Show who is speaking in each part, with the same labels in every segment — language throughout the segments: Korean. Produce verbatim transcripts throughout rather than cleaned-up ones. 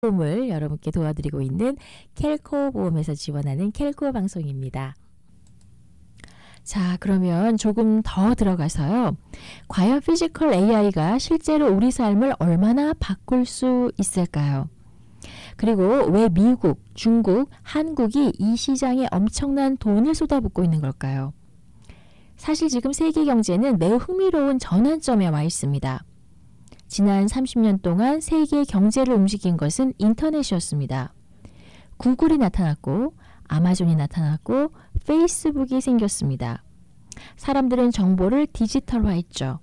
Speaker 1: 보험을 여러분께 도와드리고 있는 켈코 보험에서 지원하는 켈코 방송입니다. 자, 그러면 조금 더 들어가서요. 과연 피지컬 에이아이가 실제로 우리 삶을 얼마나 바꿀 수 있을까요? 그리고 왜 미국, 중국, 한국이 이 시장에 엄청난 돈을 쏟아붓고 있는 걸까요? 사실 지금 세계 경제는 매우 흥미로운 전환점에 와 있습니다. 지난 삼십 년 동안 세계 경제를 움직인 것은 인터넷이었습니다. 구글이 나타났고 아마존이 나타났고 페이스북이 생겼습니다. 사람들은 정보를 디지털화했죠.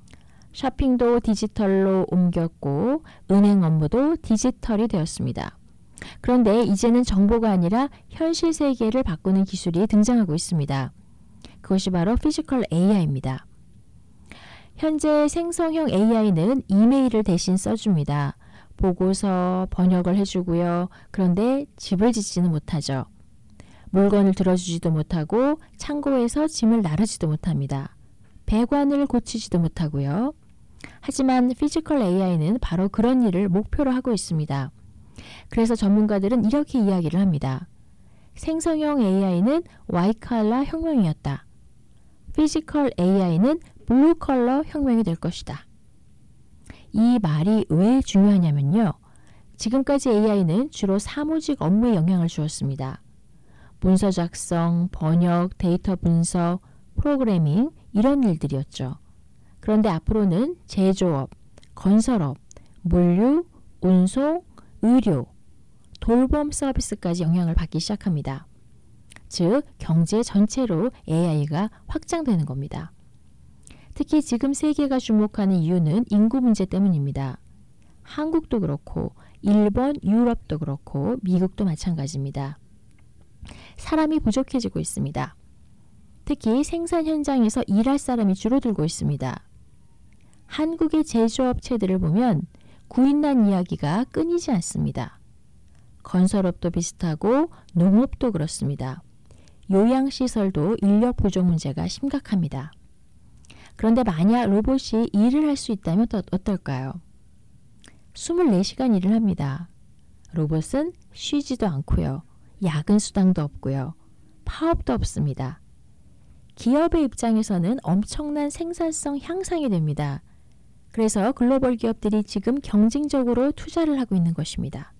Speaker 1: 쇼핑도 디지털로 옮겼고 은행 업무도 디지털이 되었습니다. 그런데 이제는 정보가 아니라 현실 세계를 바꾸는 기술이 등장하고 있습니다. 그것이 바로 피지컬 에이아이입니다. 현재 생성형 에이아이는 이메일을 대신 써줍니다. 보고서, 번역을 해주고요. 그런데 집을 짓지는 못하죠. 물건을 들어주지도 못하고 창고에서 짐을 나르지도 못합니다. 배관을 고치지도 못하고요. 하지만 피지컬 에이아이는 바로 그런 일을 목표로 하고 있습니다. 그래서 전문가들은 이렇게 이야기를 합니다. 생성형 에이아이는 와이칼라 혁명이었다. 피지컬 에이아이는 블루 컬러 혁명이 될 것이다. 이 말이 왜 중요하냐면요. 지금까지 에이아이는 주로 사무직 업무에 영향을 주었습니다. 문서 작성, 번역, 데이터 분석, 프로그래밍 이런 일들이었죠. 그런데 앞으로는 제조업, 건설업, 물류, 운송, 의료, 돌봄 서비스까지 영향을 받기 시작합니다. 즉, 경제 전체로 에이아이가 확장되는 겁니다. 특히 지금 세계가 주목하는 이유는 인구 문제 때문입니다. 한국도 그렇고 일본, 유럽도 그렇고 미국도 마찬가지입니다. 사람이 부족해지고 있습니다. 특히 생산 현장에서 일할 사람이 줄어들고 있습니다. 한국의 제조업체들을 보면 구인난 이야기가 끊이지 않습니다. 건설업도 비슷하고 농업도 그렇습니다. 요양시설도 인력 부족 문제가 심각합니다. 그런데 만약 로봇이 일을 할 수 있다면 어떨까요? 이십사 시간 일을 합니다. 로봇은 쉬지도 않고요. 야근 수당도 없고요. 파업도 없습니다. 기업의 입장에서는 엄청난 생산성 향상이 됩니다. 그래서 글로벌 기업들이 지금 경쟁적으로 투자를 하고 있는 것입니다.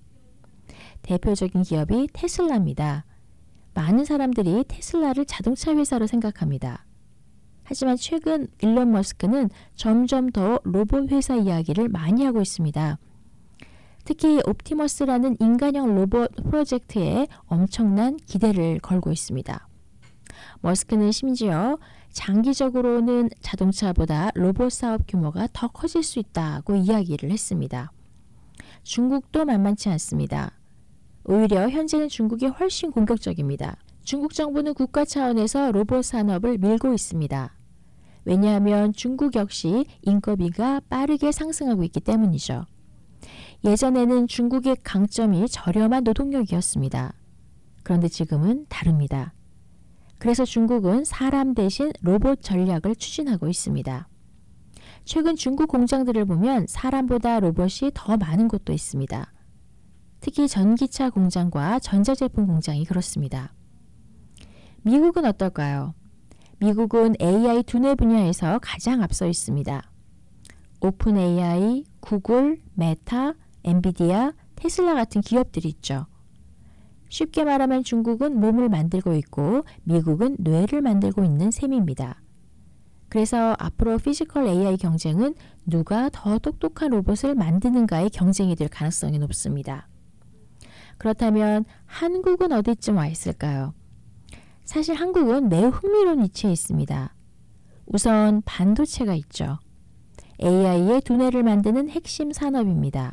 Speaker 1: 대표적인 기업이 테슬라입니다. 많은 사람들이 테슬라를 자동차 회사로 생각합니다. 하지만 최근 일론 머스크는 점점 더 로봇 회사 이야기를 많이 하고 있습니다. 특히 옵티머스라는 인간형 로봇 프로젝트에 엄청난 기대를 걸고 있습니다. 머스크는 심지어 장기적으로는 자동차보다 로봇 사업 규모가 더 커질 수 있다고 이야기를 했습니다. 중국도 만만치 않습니다. 오히려 현재는 중국이 훨씬 공격적입니다. 중국 정부는 국가 차원에서 로봇 산업을 밀고 있습니다. 왜냐하면 중국 역시 인건비가 빠르게 상승하고 있기 때문이죠. 예전에는 중국의 강점이 저렴한 노동력이었습니다. 그런데 지금은 다릅니다. 그래서 중국은 사람 대신 로봇 전략을 추진하고 있습니다. 최근 중국 공장들을 보면 사람보다 로봇이 더 많은 곳도 있습니다. 특히 전기차 공장과 전자제품 공장이 그렇습니다. 미국은 어떨까요? 미국은 에이아이 두뇌 분야에서 가장 앞서 있습니다. 오픈 에이아이, 구글, 메타, 엔비디아, 테슬라 같은 기업들이 있죠. 쉽게 말하면 중국은 몸을 만들고 있고 미국은 뇌를 만들고 있는 셈입니다. 그래서 앞으로 피지컬 에이아이 경쟁은 누가 더 똑똑한 로봇을 만드는가의 경쟁이 될 가능성이 높습니다. 그렇다면 한국은 어디쯤 와 있을까요? 사실 한국은 매우 흥미로운 위치에 있습니다. 우선 반도체가 있죠. 에이아이의 두뇌를 만드는 핵심 산업입니다.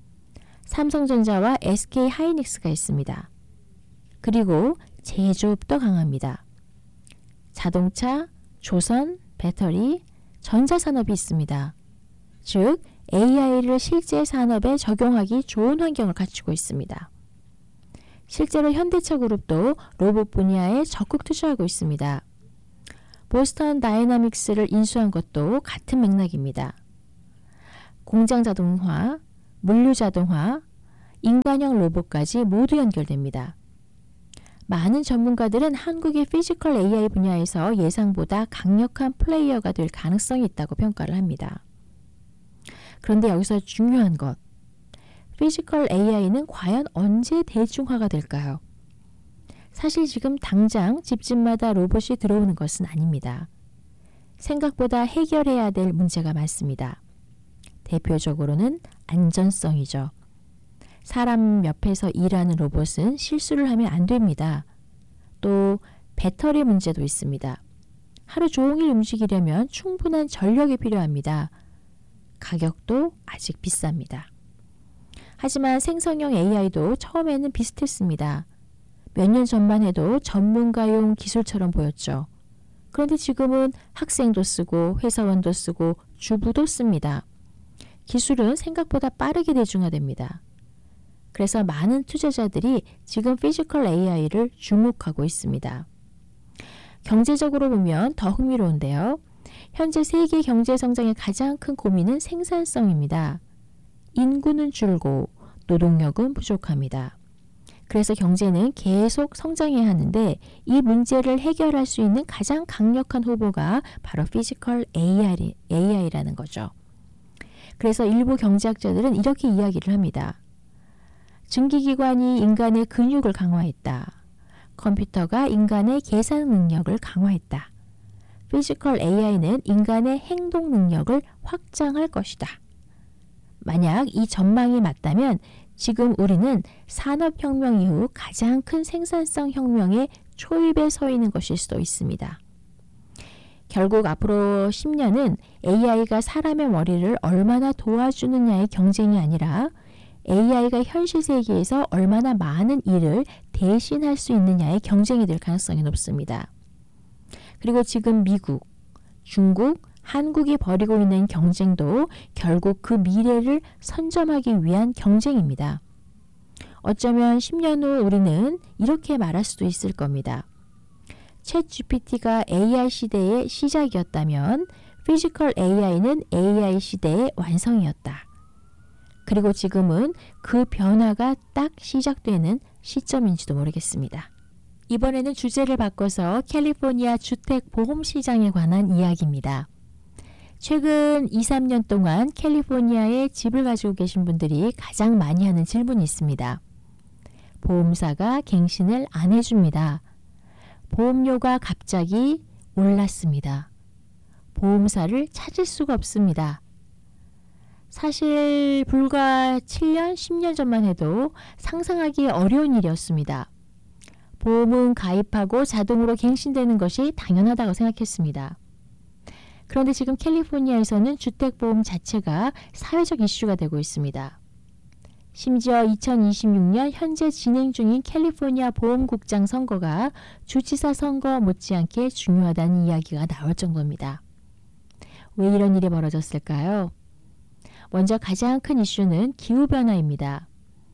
Speaker 1: 삼성전자와 에스케이 하이닉스가 있습니다. 그리고 제조업도 강합니다. 자동차, 조선, 배터리, 전자산업이 있습니다. 즉, 에이아이를 실제 산업에 적용하기 좋은 환경을 갖추고 있습니다. 실제로 현대차 그룹도 로봇 분야에 적극 투자하고 있습니다. 보스턴 다이나믹스를 인수한 것도 같은 맥락입니다. 공장 자동화, 물류 자동화, 인간형 로봇까지 모두 연결됩니다. 많은 전문가들은 한국의 피지컬 에이아이 분야에서 예상보다 강력한 플레이어가 될 가능성이 있다고 평가를 합니다. 그런데 여기서 중요한 것, 피지컬 에이아이는 과연 언제 대중화가 될까요? 사실 지금 당장 집집마다 로봇이 들어오는 것은 아닙니다. 생각보다 해결해야 될 문제가 많습니다. 대표적으로는 안전성이죠. 사람 옆에서 일하는 로봇은 실수를 하면 안 됩니다. 또 배터리 문제도 있습니다. 하루 종일 움직이려면 충분한 전력이 필요합니다. 가격도 아직 비쌉니다. 하지만 생성형 에이아이도 처음에는 비슷했습니다. 몇 년 전만 해도 전문가용 기술처럼 보였죠. 그런데 지금은 학생도 쓰고 회사원도 쓰고 주부도 씁니다. 기술은 생각보다 빠르게 대중화됩니다. 그래서 많은 투자자들이 지금 피지컬 에이아이를 주목하고 있습니다. 경제적으로 보면 더 흥미로운데요. 현재 세계 경제 성장의 가장 큰 고민은 생산성입니다. 인구는 줄고 노동력은 부족합니다. 그래서 경제는 계속 성장해야 하는데 이 문제를 해결할 수 있는 가장 강력한 후보가 바로 피지컬 에이아이, 에이아이라는 거죠. 그래서 일부 경제학자들은 이렇게 이야기를 합니다. 증기기관이 인간의 근육을 강화했다. 컴퓨터가 인간의 계산 능력을 강화했다. 피지컬 에이아이는 인간의 행동 능력을 확장할 것이다. 만약 이 전망이 맞다면 지금 우리는 산업혁명 이후 가장 큰 생산성 혁명의 초입에 서 있는 것일 수도 있습니다. 결국 앞으로 십 년은 에이아이가 사람의 머리를 얼마나 도와주느냐의 경쟁이 아니라 에이아이가 현실 세계에서 얼마나 많은 일을 대신할 수 있느냐의 경쟁이 될 가능성이 높습니다. 그리고 지금 미국, 중국, 한국이 벌이고 있는 경쟁도 결국 그 미래를 선점하기 위한 경쟁입니다. 어쩌면 십 년 후 우리는 이렇게 말할 수도 있을 겁니다. 챗 지피티가 에이아이 시대의 시작이었다면 피지컬 에이아이는 에이아이 시대의 완성이었다. 그리고 지금은 그 변화가 딱 시작되는 시점인지도 모르겠습니다. 이번에는 주제를 바꿔서 캘리포니아 주택보험 시장에 관한 이야기입니다. 최근 이, 삼 년 동안 캘리포니아에 집을 가지고 계신 분들이 가장 많이 하는 질문이 있습니다. 보험사가 갱신을 안 해줍니다. 보험료가 갑자기 올랐습니다. 보험사를 찾을 수가 없습니다. 사실 불과 칠 년, 십 년 전만 해도 상상하기 어려운 일이었습니다. 보험은 가입하고 자동으로 갱신되는 것이 당연하다고 생각했습니다. 그런데 지금 캘리포니아에서는 주택보험 자체가 사회적 이슈가 되고 있습니다. 심지어 이천이십육 년 현재 진행 중인 캘리포니아 보험국장 선거가 주지사 선거 못지않게 중요하다는 이야기가 나올 정도입니다. 왜 이런 일이 벌어졌을까요? 먼저 가장 큰 이슈는 기후변화입니다.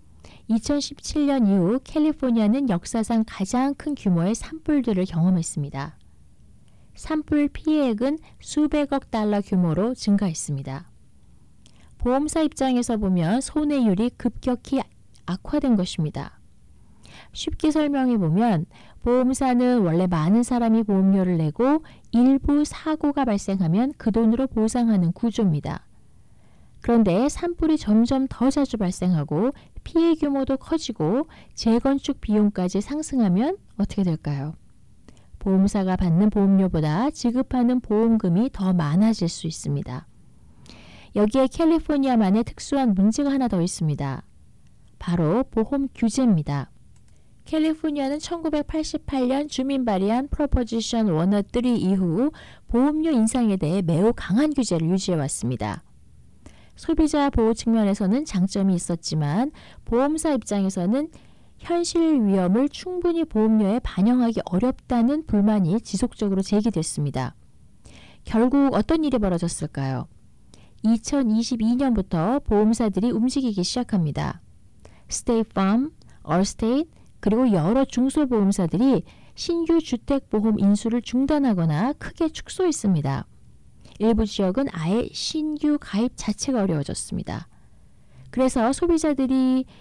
Speaker 1: 이천십칠 년 이후 캘리포니아는 역사상 가장 큰 규모의 산불들을 경험했습니다. 산불 피해액은 수백억 달러 규모로 증가했습니다. 보험사 입장에서 보면 손해율이 급격히 악화된 것입니다. 쉽게 설명해 보면 보험사는 원래 많은 사람이 보험료를 내고 일부 사고가 발생하면 그 돈으로 보상하는 구조입니다. 그런데 산불이 점점 더 자주 발생하고 피해 규모도 커지고 재건축 비용까지 상승하면 어떻게 될까요? 보험사가 받는 보험료보다 지급하는 보험금이 더 많아질 수 있습니다. 여기에 캘리포니아만의 특수한 문제가 하나 더 있습니다. 바로 보험 규제입니다. 캘리포니아는 천구백팔십팔 년 주민 발의한 프로포지션 백삼 이후 보험료 인상에 대해 매우 강한 규제를 유지해왔습니다. 소비자 보호 측면에서는 장점이 있었지만 보험사 입장에서는 현실 위험을 충분히 보험료에 반영하기 어렵다는 불만이 지속적으로 제기됐습니다. 결국 어떤 일이 벌어졌을까요? 이천이십이 년부터 보험사들이 움직이기 시작합니다. 스테이트 팜, 얼스테이트, 그리고 여러 중소보험사들이 신규 주택보험 인수를 중단하거나 크게 축소했습니다. 일부 지역은 아예 신규 가입 자체가 어려워졌습니다. 그래서 소비자들이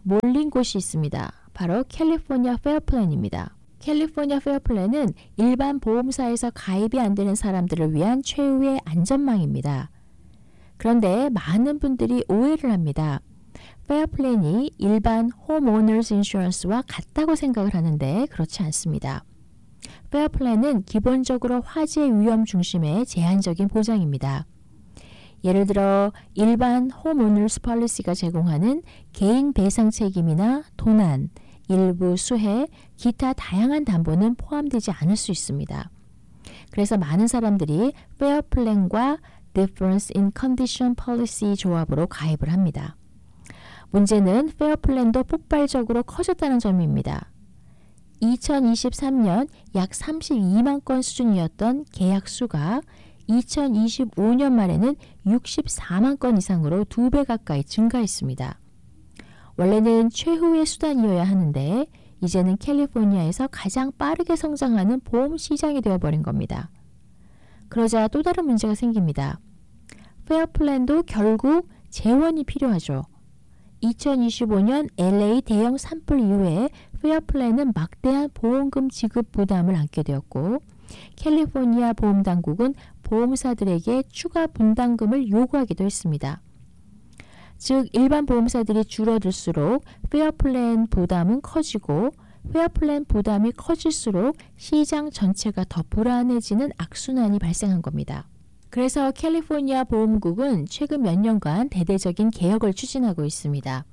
Speaker 1: 몰린 곳이 있습니다. 바로 캘리포니아 페어플랜입니다. 캘리포니아 페어플랜은 일반 보험사에서 가입이 안 되는 사람들을 위한 최후의 안전망입니다. 그런데 많은 분들이 오해를 합니다. 페어플랜이 일반 홈오너스 인슈런스와 같다고 생각을 하는데 그렇지 않습니다. 페어플랜은 기본적으로 화재 위험 중심의 제한적인 보장입니다. 예를 들어 일반 홈오너스 폴리시가 제공하는 개인 배상 책임이나 도난, 일부 수해, 기타 다양한 담보는 포함되지 않을 수 있습니다. 그래서 많은 사람들이 페어플랜과 Difference in Condition Policy 조합으로 가입을 합니다. 문제는 페어플랜도 폭발적으로 커졌다는 점입니다. 이천이십삼 년 약 삼십이만 건 수준이었던 계약 수가 이천이십오 년 말에는 육십사만 건 이상으로 두 배 가까이 증가했습니다. 원래는 최후의 수단이어야 하는데 이제는 캘리포니아에서 가장 빠르게 성장하는 보험 시장이 되어버린 겁니다. 그러자 또 다른 문제가 생깁니다. 페어플랜도 결국 재원이 필요하죠. 이천이십오 년 엘에이 대형 산불 이후에 페어플랜은 막대한 보험금 지급 부담을 안게 되었고 캘리포니아 보험당국은 보험사들에게 추가 분담금을 요구하기도 했습니다. 즉 일반 보험사들이 줄어들수록 페어플랜 부담은 커지고 페어플랜 부담이 커질수록 시장 전체가 더 불안해지는 악순환이 발생한 겁니다. 그래서 캘리포니아 보험국은 최근 몇 년간 대대적인 개혁을 추진하고 있습니다.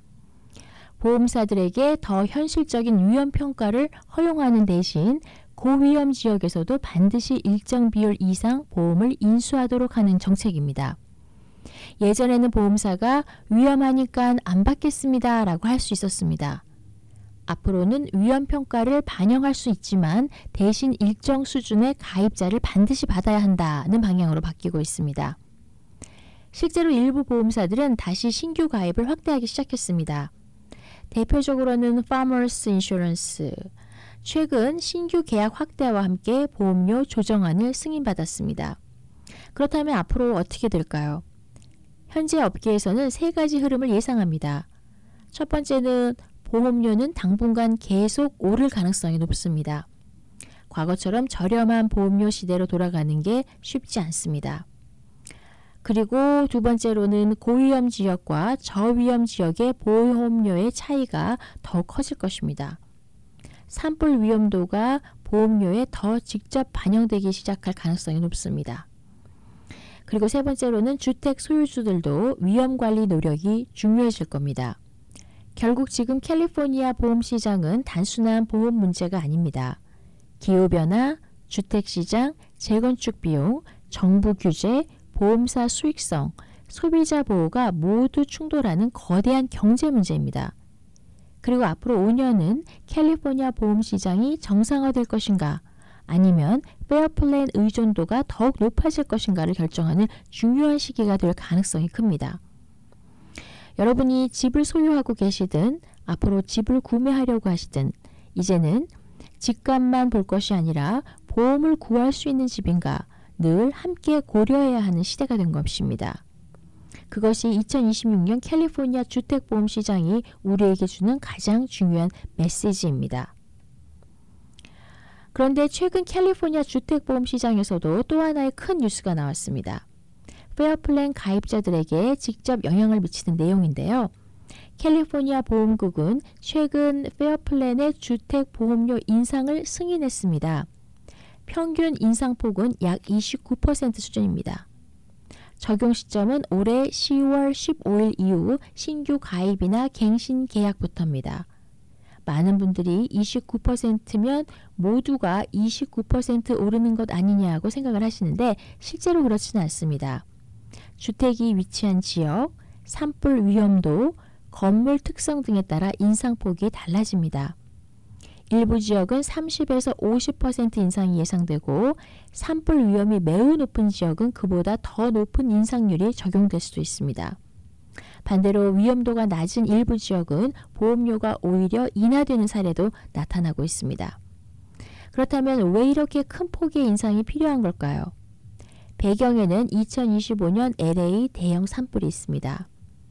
Speaker 1: 보험사들에게 더 현실적인 위험 평가를 허용하는 대신 고위험 지역에서도 반드시 일정 비율 이상 보험을 인수하도록 하는 정책입니다. 예전에는 보험사가 위험하니까 안 받겠습니다 라고 할 수 있었습니다. 앞으로는 위험 평가를 반영할 수 있지만 대신 일정 수준의 가입자를 반드시 받아야 한다는 방향으로 바뀌고 있습니다. 실제로 일부 보험사들은 다시 신규 가입을 확대하기 시작했습니다. 대표적으로는 Farmers Insurance, 최근 신규 계약 확대와 함께 보험료 조정안을 승인받았습니다. 그렇다면 앞으로 어떻게 될까요? 현재 업계에서는 세 가지 흐름을 예상합니다. 첫 번째는 보험료는 당분간 계속 오를 가능성이 높습니다. 과거처럼 저렴한 보험료 시대로 돌아가는 게 쉽지 않습니다. 그리고 두 번째로는 고위험 지역과 저위험 지역의 보험료의 차이가 더 커질 것입니다. 산불 위험도가 보험료에 더 직접 반영되기 시작할 가능성이 높습니다. 그리고 세 번째로는 주택 소유주들도 위험관리 노력이 중요해질 겁니다. 결국 지금 캘리포니아 보험 시장은 단순한 보험 문제가 아닙니다. 기후변화, 주택시장, 재건축 비용, 정부 규제, 보험사 수익성, 소비자 보호가 모두 충돌하는 거대한 경제 문제입니다. 그리고 앞으로 오 년은 캘리포니아 보험 시장이 정상화될 것인가 아니면 페어플랜 의존도가 더욱 높아질 것인가를 결정하는 중요한 시기가 될 가능성이 큽니다. 여러분이 집을 소유하고 계시든 앞으로 집을 구매하려고 하시든 이제는 집값만 볼 것이 아니라 보험을 구할 수 있는 집인가 늘 함께 고려해야 하는 시대가 된 것입니다. 그것이 이천이십육 년 캘리포니아 주택보험 시장이 우리에게 주는 가장 중요한 메시지입니다. 그런데 최근 캘리포니아 주택보험 시장에서도 또 하나의 큰 뉴스가 나왔습니다. 페어플랜 가입자들에게 직접 영향을 미치는 내용인데요. 캘리포니아 보험국은 최근 페어플랜의 주택보험료 인상을 승인했습니다. 평균 인상폭은 약 이십구 퍼센트 수준입니다. 적용 시점은 올해 시월 십오일 이후 신규 가입이나 갱신 계약부터입니다. 많은 분들이 이십구 퍼센트면 모두가 이십구 퍼센트 오르는 것 아니냐고 생각을 하시는데 실제로 그렇지는 않습니다. 주택이 위치한 지역, 산불 위험도, 건물 특성 등에 따라 인상폭이 달라집니다. 일부 지역은 삼십에서 오십 퍼센트 인상이 예상되고 산불 위험이 매우 높은 지역은 그보다 더 높은 인상률이 적용될 수도 있습니다. 반대로 위험도가 낮은 일부 지역은 보험료가 오히려 인하되는 사례도 나타나고 있습니다. 그렇다면 왜 이렇게 큰 폭의 인상이 필요한 걸까요? 배경에는 이천이십오 년 엘에이 대형 산불이 있습니다.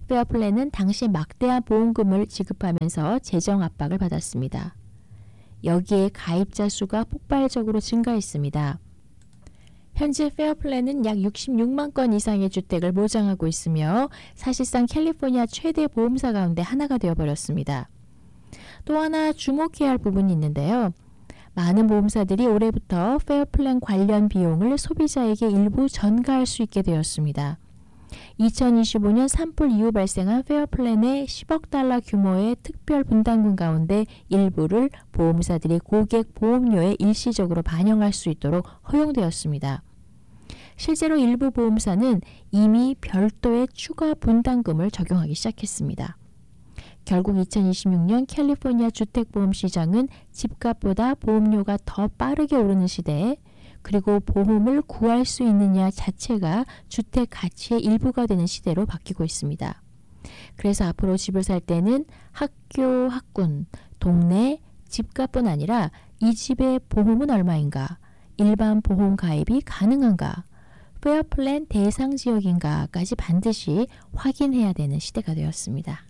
Speaker 1: 페어플랜은 당시 막대한 보험금을 지급하면서 재정 압박을 받았습니다. 여기에 가입자 수가 폭발적으로 증가했습니다. 현재 페어플랜은 약 육십육만 건 이상의 주택을 보장하고 있으며 사실상 캘리포니아 최대 보험사 가운데 하나가 되어버렸습니다. 또 하나 주목해야 할 부분이 있는데요. 많은 보험사들이 올해부터 페어플랜 관련 비용을 소비자에게 일부 전가할 수 있게 되었습니다. 이천이십오 년 산불 이후 발생한 페어플랜의 십억 달러 규모의 특별 분담금 가운데 일부를 보험사들이 고객 보험료에 일시적으로 반영할 수 있도록 허용되었습니다. 실제로 일부 보험사는 이미 별도의 추가 분담금을 적용하기 시작했습니다. 결국 이천이십육 년 캘리포니아 주택보험 시장은 집값보다 보험료가 더 빠르게 오르는 시대에 그리고 보험을 구할 수 있느냐 자체가 주택 가치의 일부가 되는 시대로 바뀌고 있습니다. 그래서 앞으로 집을 살 때는 학교, 학군, 동네, 집값뿐 아니라 이 집의 보험은 얼마인가, 일반 보험 가입이 가능한가, 페어플랜 대상 지역인가까지 반드시 확인해야 되는 시대가 되었습니다.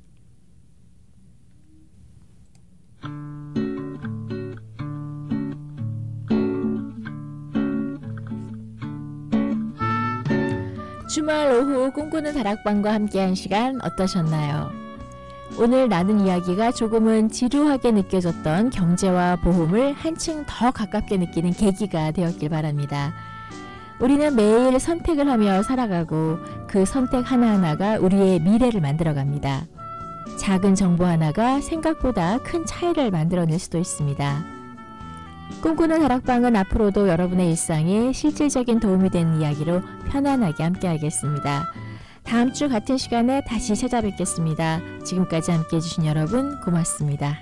Speaker 1: 주말 오후 꿈꾸는 다락방과 함께한 시간 어떠셨나요? 오늘 나눈 이야기가 조금은 지루하게 느껴졌던 경제와 보험을 한층 더 가깝게 느끼는 계기가 되었길 바랍니다. 우리는 매일 선택을 하며 살아가고 그 선택 하나하나가 우리의 미래를 만들어갑니다. 작은 정보 하나가 생각보다 큰 차이를 만들어낼 수도 있습니다. 꿈꾸는 다락방은 앞으로도 여러분의 일상에 실질적인 도움이 되는 이야기로 편안하게 함께하겠습니다. 다음 주 같은 시간에 다시 찾아뵙겠습니다. 지금까지 함께해 주신 여러분 고맙습니다.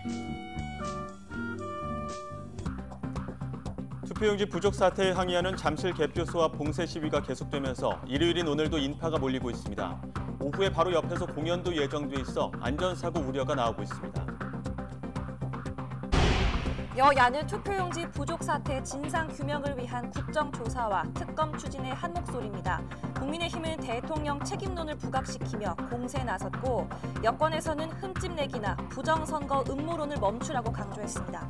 Speaker 2: 투표용지 부족 사태에 항의하는 잠실 개표소와 봉쇄 시위가 계속되면서 일요일인 오늘도 인파가 몰리고 있습니다. 오후에 바로 옆에서 공연도 예정돼 있어 안전사고 우려가 나오고 있습니다.
Speaker 3: 여야는 투표용지 부족 사태 진상 규명을 위한 국정조사와 특검 추진의 한 목소리입니다. 국민의힘은 대통령 책임론을 부각시키며 공세에 나섰고 여권에서는 흠집내기나 부정선거 음모론을 멈추라고 강조했습니다.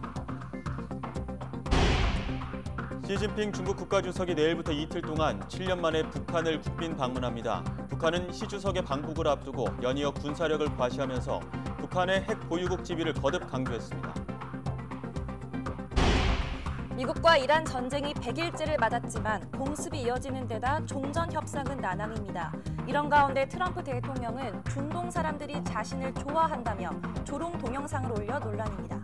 Speaker 2: 시진핑 중국 국가주석이 내일부터 이틀 동안 칠 년 만에 북한을 국빈 방문합니다. 북한은 시 주석의 방북을 앞두고 연이어 군사력을 과시하면서 북한의 핵 보유국 지위를 거듭 강조했습니다.
Speaker 3: 미국과 이란 전쟁이 백일째를 맞았지만 공습이 이어지는 데다 종전 협상은 난항입니다. 이런 가운데 트럼프 대통령은 중동 사람들이 자신을 좋아한다며 조롱 동영상을 올려 논란입니다.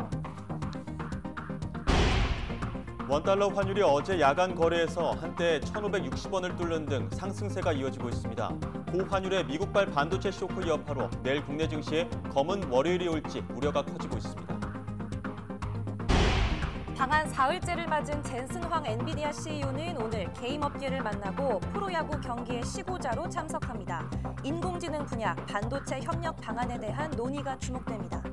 Speaker 2: 원달러 환율이 어제 야간 거래에서 한때 천오백육십 원을 뚫는 등 상승세가 이어지고 있습니다. 고환율의 미국발 반도체 쇼크 여파로 내일 국내 증시에 검은 월요일이 올지 우려가 커지고 있습니다.
Speaker 3: 방한 사흘째를 맞은 젠슨 황 엔비디아 씨이오는 오늘 게임 업계를 만나고 프로야구 경기의 시고자로 참석합니다. 인공지능 분야 반도체 협력 방안에 대한 논의가 주목됩니다.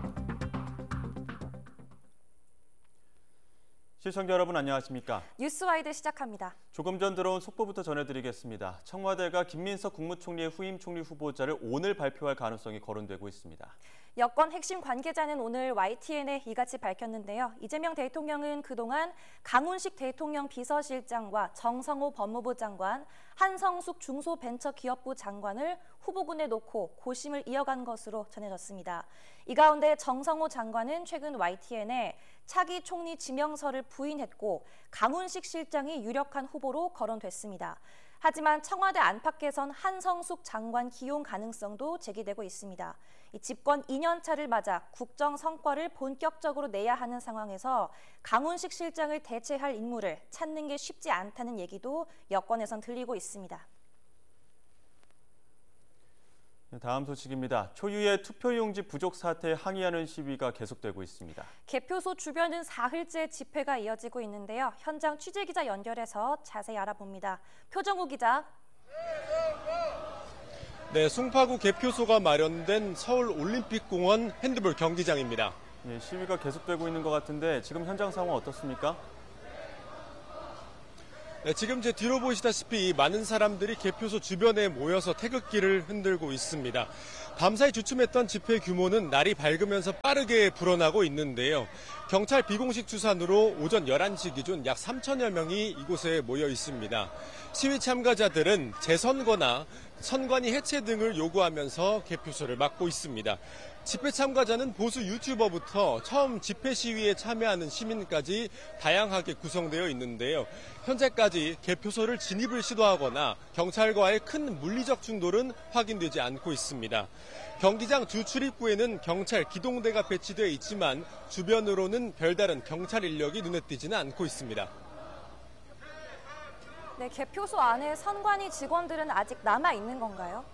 Speaker 2: 시청자 여러분 안녕하십니까?
Speaker 3: 뉴스와이드 시작합니다.
Speaker 2: 조금 전 들어온 속보부터 전해드리겠습니다. 청와대가 김민석 국무총리의 후임 총리 후보자를 오늘 발표할 가능성이 거론되고 있습니다.
Speaker 3: 여권 핵심 관계자는 오늘 와이티엔에 이같이 밝혔는데요. 이재명 대통령은 그동안 강훈식 대통령 비서실장과 정성호 법무부 장관, 한성숙 중소벤처기업부 장관을 후보군에 놓고 고심을 이어간 것으로 전해졌습니다. 이 가운데 정성호 장관은 최근 와이티엔에 차기 총리 지명서를 부인했고 강훈식 실장이 유력한 후보로 거론됐습니다. 하지만 청와대 안팎에선 한성숙 장관 기용 가능성도 제기되고 있습니다. 이 집권 이 년 차를 맞아 국정 성과를 본격적으로 내야 하는 상황에서 강훈식 실장을 대체할 인물을 찾는 게 쉽지 않다는 얘기도 여권에선 들리고 있습니다.
Speaker 2: 다음 소식입니다. 초유의 투표용지 부족 사태에 항의하는 시위가 계속되고 있습니다.
Speaker 3: 개표소 주변은 사흘째 집회가 이어지고 있는데요. 현장 취재기자 연결해서 자세히 알아봅니다. 표정우 기자.
Speaker 4: 네, 송파구 개표소가 마련된 서울올림픽공원 핸드볼 경기장입니다.
Speaker 2: 예, 시위가 계속되고 있는 것 같은데 지금 현장 상황 어떻습니까?
Speaker 4: 네, 지금 제 뒤로 보시다시피 많은 사람들이 개표소 주변에 모여서 태극기를 흔들고 있습니다. 밤사이 주춤했던 집회 규모는 날이 밝으면서 빠르게 불어나고 있는데요. 경찰 비공식 추산으로 오전 열한 시 기준 약 삼천여 명이 이곳에 모여 있습니다. 시위 참가자들은 재선거나 선관위 해체 등을 요구하면서 개표소를 막고 있습니다. 집회 참가자는 보수 유튜버부터 처음 집회 시위에 참여하는 시민까지 다양하게 구성되어 있는데요. 현재까지 개표소를 진입을 시도하거나 경찰과의 큰 물리적 충돌은 확인되지 않고 있습니다. 경기장 주 출입구에는 경찰 기동대가 배치되어 있지만 주변으로는 별다른 경찰 인력이 눈에 띄지는 않고 있습니다.
Speaker 3: 네, 개표소 안에 선관위 직원들은 아직 남아 있는 건가요?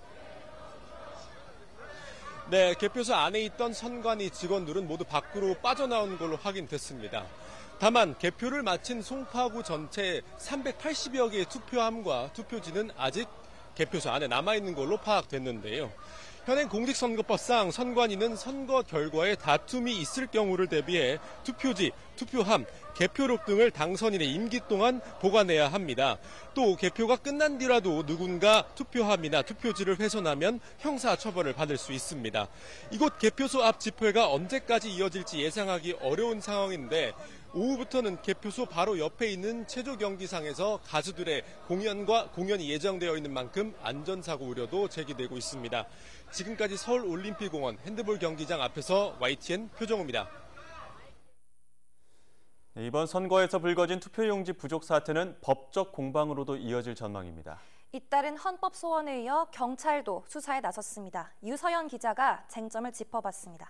Speaker 4: 네, 개표소 안에 있던 선관위 직원들은 모두 밖으로 빠져나온 걸로 확인됐습니다. 다만 개표를 마친 송파구 전체 삼백팔십여 개의 투표함과 투표지는 아직 개표소 안에 남아있는 걸로 파악됐는데요. 현행 공직선거법상 선관위는 선거 결과에 다툼이 있을 경우를 대비해 투표지, 투표함, 개표록 등을 당선인의 임기 동안 보관해야 합니다. 또 개표가 끝난 뒤라도 누군가 투표함이나 투표지를 훼손하면 형사처벌을 받을 수 있습니다. 이곳 개표소 앞 집회가 언제까지 이어질지 예상하기 어려운 상황인데 오후부터는 개표소 바로 옆에 있는 체조 경기장에서 가수들의 공연과 공연이 예정되어 있는 만큼 안전사고 우려도 제기되고 있습니다. 지금까지 서울올림픽공원 핸드볼 경기장 앞에서 와이티엔 표정호입니다.
Speaker 2: 이번 선거에서 불거진 투표용지 부족 사태는 법적 공방으로도 이어질 전망입니다.
Speaker 3: 잇따른 헌법소원에 이어 경찰도 수사에 나섰습니다. 유서연 기자가 쟁점을 짚어봤습니다.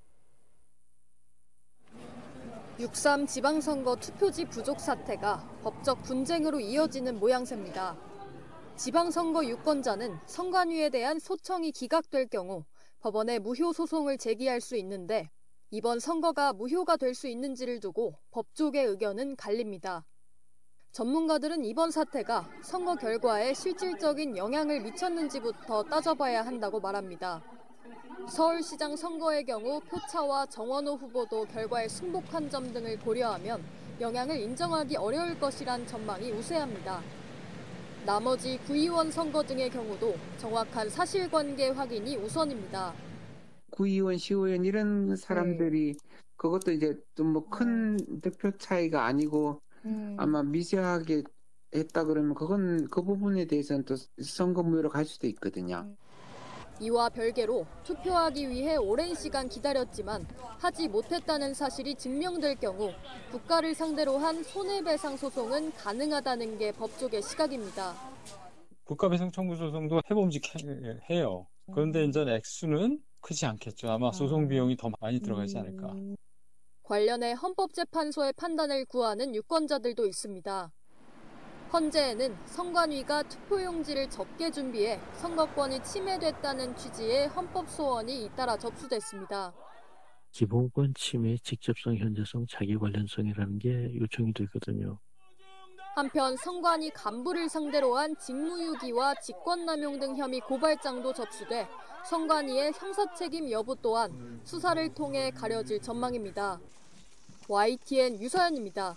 Speaker 5: 육삼 지방선거 투표지 부족 사태가 법적 분쟁으로 이어지는 모양새입니다. 지방선거 유권자는 선관위에 대한 소청이 기각될 경우 법원에 무효 소송을 제기할 수 있는데 이번 선거가 무효가 될 수 있는지를 두고 법조계 의견은 갈립니다. 전문가들은 이번 사태가 선거 결과에 실질적인 영향을 미쳤는지부터 따져봐야 한다고 말합니다. 서울시장 선거의 경우 표차와 정원호 후보도 결과에 승복한 점 등을 고려하면 영향을 인정하기 어려울 것이란 전망이 우세합니다. 나머지 구의원 선거 등의 경우도 정확한 사실관계 확인이 우선입니다.
Speaker 6: 구의원, 시의원 이런 사람들이
Speaker 5: 네.
Speaker 6: 그것도 이제 좀 뭐 큰 득표 차이가 아니고
Speaker 5: 음.
Speaker 6: 아마 미세하게 했다 그러면 그건 그 부분에 대해서는 또 선거무효로 갈 수도 있거든요.
Speaker 5: 이와 별개로 투표하기 위해 오랜 시간 기다렸지만 하지 못했다는 사실이 증명될 경우 국가를 상대로 한 손해배상 소송은 가능하다는 게 법조계 시각입니다.
Speaker 7: 국가배상 청구 소송도 해봄직해요. 그런데 이제 액수는 크지 않겠죠. 아마 소송 비용이 더 많이 들어가지 않을까.
Speaker 5: 관련해 헌법재판소의 판단을 구하는 유권자들도 있습니다. 헌재에는 선관위가 투표용지를 적게 준비해 선거권이 침해됐다는 취지의 헌법소원이 잇따라 접수됐습니다.
Speaker 8: 기본권 침해, 직접성, 현재성, 자기 관련성이라는 게 요청이 되거든요.
Speaker 5: 한편 선관위 간부를 상대로 한 직무유기와 직권남용 등 혐의 고발장도 접수돼 선관위의 형사책임 여부 또한 수사를 통해 가려질 전망입니다. 와이티엔 유서연입니다.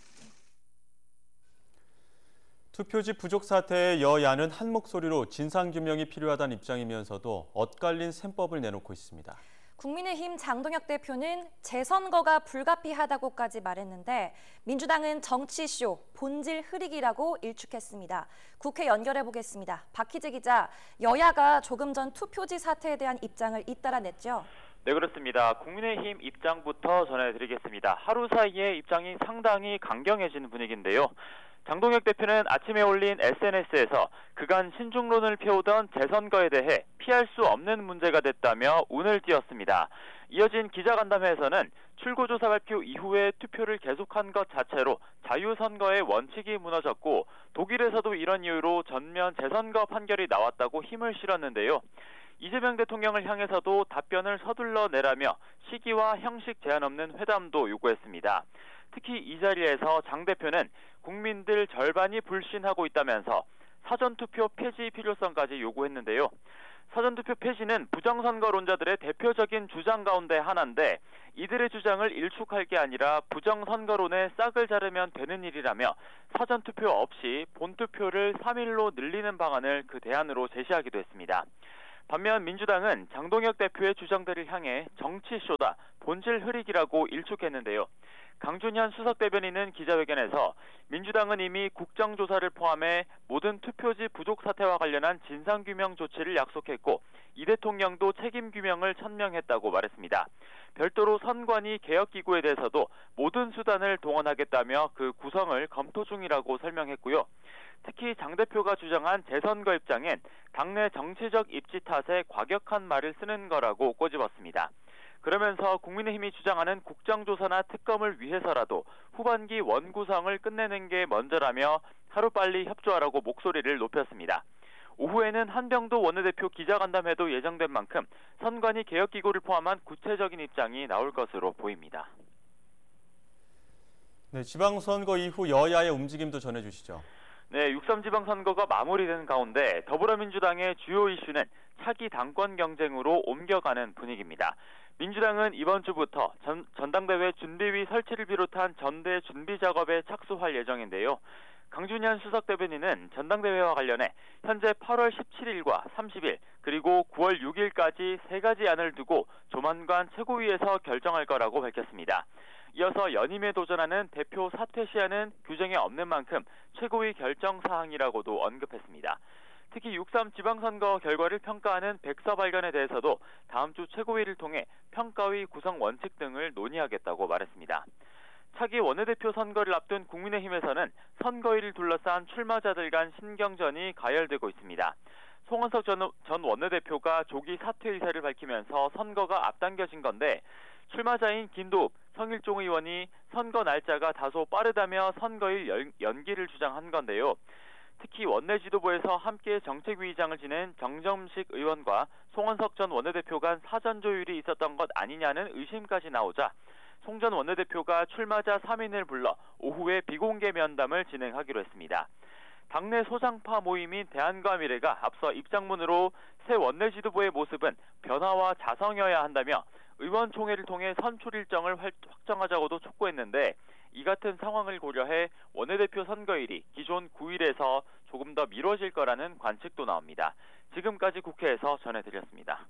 Speaker 2: 투표지 부족 사태에 여야는 한 목소리로 진상규명이 필요하다는 입장이면서도 엇갈린 셈법을 내놓고 있습니다.
Speaker 3: 국민의힘 장동혁 대표는 재선거가 불가피하다고까지 말했는데 민주당은 정치쇼, 본질 흐리기라고 일축했습니다. 국회 연결해 보겠습니다. 박희재 기자, 여야가 조금 전 투표지 사태에 대한 입장을 잇따라 냈죠?
Speaker 9: 네, 그렇습니다. 국민의힘 입장부터 전해드리겠습니다. 하루 사이에 입장이 상당히 강경해지는 분위기인데요. 장동혁 대표는 아침에 올린 에스엔에스에서 그간 신중론을 펴오던 재선거에 대해 피할 수 없는 문제가 됐다며 운을 띄웠습니다. 이어진 기자간담회에서는 출구조사 발표 이후에 투표를 계속한 것 자체로 자유선거의 원칙이 무너졌고 독일에서도 이런 이유로 전면 재선거 판결이 나왔다고 힘을 실었는데요. 이재명 대통령을 향해서도 답변을 서둘러 내라며 시기와 형식 제한 없는 회담도 요구했습니다. 특히 이 자리에서 장 대표는 국민들 절반이 불신하고 있다면서 사전투표 폐지 필요성까지 요구했는데요. 사전투표 폐지는 부정선거론자들의 대표적인 주장 가운데 하나인데 이들의 주장을 일축할 게 아니라 부정선거론에 싹을 자르면 되는 일이라며 사전투표 없이 본투표를 삼 일로 늘리는 방안을 그 대안으로 제시하기도 했습니다. 반면 민주당은 장동혁 대표의 주장들을 향해 정치쇼다, 본질 흐리기라고 일축했는데요. 강준현 수석대변인은 기자회견에서 민주당은 이미 국정조사를 포함해 모든 투표지 부족 사태와 관련한 진상규명 조치를 약속했고 이 대통령도 책임규명을 천명했다고 말했습니다. 별도로 선관위 개혁기구에 대해서도 모든 수단을 동원하겠다며 그 구성을 검토 중이라고 설명했고요. 특히 장 대표가 주장한 재선거 입장엔 당내 정치적 입지 탓에 과격한 말을 쓰는 거라고 꼬집었습니다. 그러면서 국민의힘이 주장하는 국정조사나 특검을 위해서라도 후반기 원구성을 끝내는 게 먼저라며 하루빨리 협조하라고 목소리를 높였습니다. 오후에는 한병도 원내대표 기자간담회도 예정된 만큼 선관위 개혁기구를 포함한 구체적인 입장이 나올 것으로 보입니다.
Speaker 2: 네, 지방선거 이후 여야의 움직임도 전해주시죠.
Speaker 9: 네, 육 삼 지방선거가 마무리된 가운데 더불어민주당의 주요 이슈는 차기 당권 경쟁으로 옮겨가는 분위기입니다. 민주당은 이번 주부터 전, 전당대회 준비위 설치를 비롯한 전대 준비 작업에 착수할 예정인데요. 강준현 수석대변인은 전당대회와 관련해 현재 팔월 십칠일과 삼십일 그리고 구월 육일까지 세 가지 안을 두고 조만간 최고위에서 결정할 거라고 밝혔습니다. 이어서 연임에 도전하는 대표 사퇴 시한은 규정에 없는 만큼 최고위 결정 사항이라고도 언급했습니다. 특히 육 삼 지방선거 결과를 평가하는 백서 발간에 대해서도 다음 주 최고위를 통해 평가위 구성 원칙 등을 논의하겠다고 말했습니다. 차기 원내대표 선거를 앞둔 국민의힘에서는 선거일을 둘러싼 출마자들 간 신경전이 가열되고 있습니다. 송원석 전, 전 원내대표가 조기 사퇴 의사를 밝히면서 선거가 앞당겨진 건데 출마자인 김도읍, 성일종 의원이 선거 날짜가 다소 빠르다며 선거일 연, 연기를 주장한 건데요. 특히 원내 지도부에서 함께 정책위의장을 지낸 정점식 의원과 송원석 전 원내대표 간 사전 조율이 있었던 것 아니냐는 의심까지 나오자 송 전 원내대표가 출마자 삼 인을 불러 오후에 비공개 면담을 진행하기로 했습니다. 당내 소장파 모임인 대한과미래가 앞서 입장문으로 새 원내 지도부의 모습은 변화와 자성이어야 한다며 의원총회를 통해 선출 일정을 확정하자고도 촉구했는데 이 같은 상황을 고려해 원내대표 선거일이 기존 구일에서 조금 더 미뤄질 거라는 관측도 나옵니다. 지금까지 국회에서 전해드렸습니다.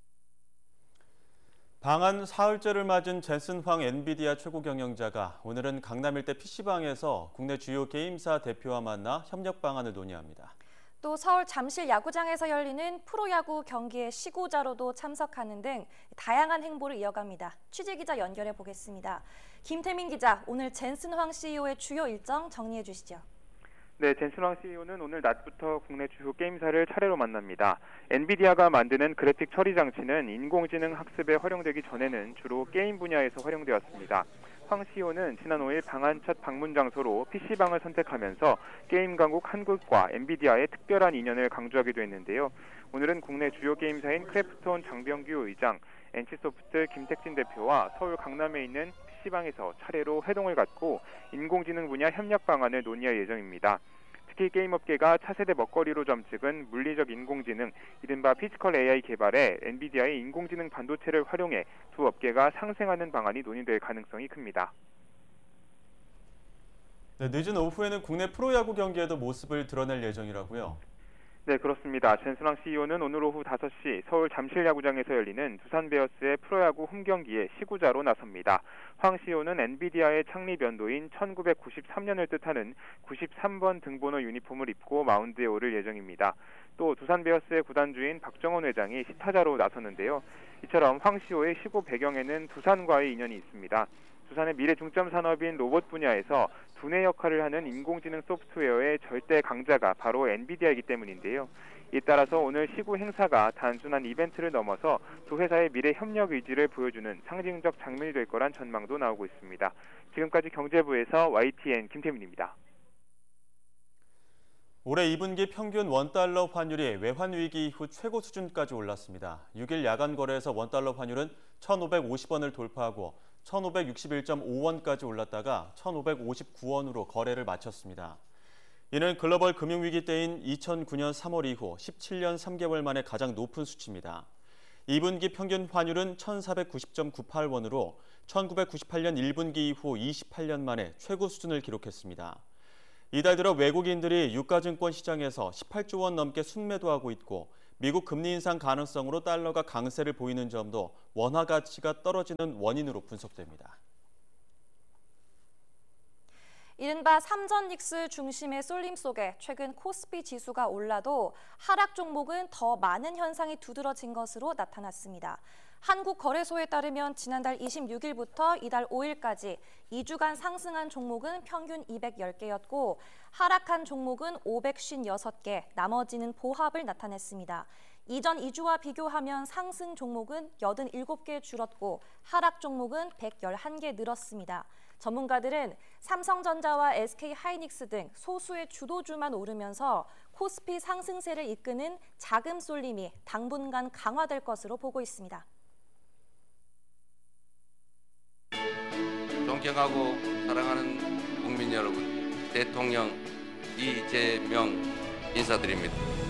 Speaker 2: 방한 사흘째를 맞은 젠슨 황 엔비디아 최고 경영자가 오늘은 강남 일대 피씨방에서 국내 주요 게임사 대표와 만나 협력 방안을 논의합니다.
Speaker 3: 또 서울 잠실 야구장에서 열리는 프로야구 경기의 시구자로도 참석하는 등 다양한 행보를 이어갑니다. 취재기자 연결해 보겠습니다. 김태민 기자, 오늘 젠슨 황 씨이오의 주요 일정 정리해 주시죠.
Speaker 10: 네, 젠슨 황 씨이오는 오늘 낮부터 국내 주요 게임사를 차례로 만납니다. 엔비디아가 만드는 그래픽 처리 장치는 인공지능 학습에 활용되기 전에는 주로 게임 분야에서 활용되었습니다. 황 씨이오는 지난 오일 방한 첫 방문 장소로 피씨방을 선택하면서 게임 강국 한국과 엔비디아의 특별한 인연을 강조하기도 했는데요. 오늘은 국내 주요 게임사인 크래프톤 장병규 의장, 엔씨소프트 김택진 대표와 서울 강남에 있는 피씨방에서 차례로 회동을 갖고 인공지능 분야 협력 방안을 논의할 예정입니다. 특히 게임업계가 차세대 먹거리로 점찍은 물리적 인공지능, 이른바 피지컬 에이아이 개발에 엔비디아의 인공지능 반도체를 활용해 두 업계가 상생하는 방안이 논의될 가능성이 큽니다.
Speaker 2: 네, 늦은 오후에는 국내 프로야구 경기에도 모습을 드러낼 예정이라고요?
Speaker 10: 네, 그렇습니다. 젠슨 황 씨이오는 오늘 오후 다섯 시 서울 잠실 야구장에서 열리는 두산 베어스의 프로야구 홈경기에 시구자로 나섭니다. 황 씨이오는 엔비디아의 창립 연도인 천구백구십삼 년을 뜻하는 구십삼 번 등번호 유니폼을 입고 마운드에 오를 예정입니다. 또 두산 베어스의 구단주인 박정원 회장이 시타자로 나섰는데요. 이처럼 황 씨이오의 시구 배경에는 두산과의 인연이 있습니다. 두산의 미래 중점 산업인 로봇 분야에서 두뇌 역할을 하는 인공지능 소프트웨어의 절대 강자가 바로 엔비디아이기 때문인데요. 이에 따라서 오늘 시구 행사가 단순한 이벤트를 넘어서 두 회사의 미래 협력 의지를 보여주는 상징적 장면이 될 거란 전망도 나오고 있습니다. 지금까지 경제부에서 와이티엔 김태민입니다.
Speaker 2: 올해 이 분기 평균 원달러 환율이 외환 위기 이후 최고 수준까지 올랐습니다. 육 일 야간 거래에서 원달러 환율은 천오백오십 원을 돌파하고 천오백육십일 점 오 원까지 올랐다가 천오백오십구 원으로 거래를 마쳤습니다. 이는 글로벌 금융위기 때인 이천구 년 삼월 이후 십칠 년 삼 개월 만에 가장 높은 수치입니다. 이 분기 평균 환율은 천사백구십 점 구팔 원으로 천구백구십팔 년 일 분기 이후 이십팔 년 만에 최고 수준을 기록했습니다. 이달 들어 외국인들이 유가증권 시장에서 십팔조 원 넘게 순매도하고 있고 미국 금리 인상 가능성으로 달러가 강세를 보이는 점도 원화 가치가 떨어지는 원인으로 분석됩니다.
Speaker 3: 이른바 삼전 닉스 중심의 쏠림 속에 최근 코스피 지수가 올라도 하락 종목은 더 많은 현상이 두드러진 것으로 나타났습니다. 한국거래소에 따르면 지난달 이십육 일부터 이달 오 일까지 이 주간 상승한 종목은 평균 이백십 개였고 하락한 종목은 오백오십육 개, 나머지는 보합을 나타냈습니다. 이전 이 주와 비교하면 상승 종목은 팔십칠 개 줄었고 하락 종목은 백십일 개 늘었습니다. 전문가들은 삼성전자와 에스케이하이닉스 등 소수의 주도주만 오르면서 코스피 상승세를 이끄는 자금 쏠림이 당분간 강화될 것으로 보고 있습니다.
Speaker 11: 존경하고 사랑하는 국민 여러분, 대통령 이재명 인사드립니다.